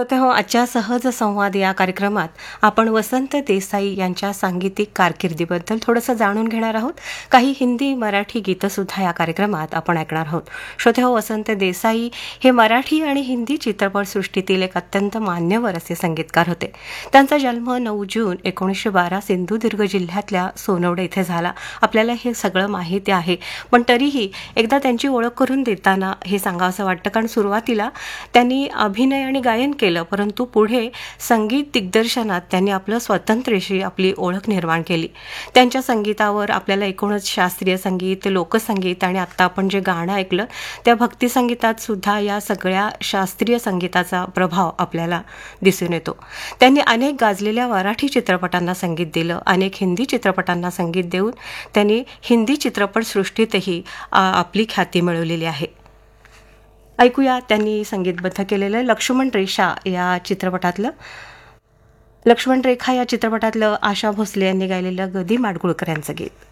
होते हो. आजच्या सहज संवाद या कार्यक्रमात आपण वसंत देसाई यांच्या सांगीतिक कारकिर्दीबद्दल थोडंसं जाणून घेणार आहोत. काही हिंदी मराठी गीतंसुद्धा या कार्यक्रमात आपण ऐकणार आहोत. श्रोते हो, वसंत देसाई हे मराठी आणि हिंदी चित्रपटसृष्टीतील एक अत्यंत मान्यवर असे संगीतकार होते. त्यांचा जन्म 9 जून 1912 सिंधुदुर्ग जिल्ह्यातल्या सोनवडे इथे झाला. आपल्याला हे सगळं माहिती आहे, पण तरीही एकदा त्यांची ओळख करून देताना हे सांगावंसं वाटतं, कारण सुरुवातीला त्यांनी अभिनय आणि गायन केलं, परंतु पुढे संगीत दिग्दर्शनात त्यांनी आपलं स्वतंत्रशी आपली ओळख निर्माण केली. त्यांच्या संगीतावर आपल्याला एकूणच शास्त्रीय संगीत, लोकसंगीत आणि आत्ता आपण जे गाणं ऐकलं त्या भक्तिसंगीतात सुद्धा या सगळ्या शास्त्रीय संगीताचा प्रभाव आपल्याला दिसून येतो. त्यांनी अनेक गाजलेल्या मराठी चित्रपटांना संगीत दिलं. अनेक हिंदी चित्रपटांना संगीत देऊन त्यांनी हिंदी चित्रपटसृष्टीतही आपली ख्याती मिळवलेली आहे. ऐकूया त्यांनी संगीतबद्ध केलेलं लक्ष्मण रेखा या चित्रपटातलं आशा भोसले यांनी गायलेलं ग. दी. माडगूळकर यांचं गीत.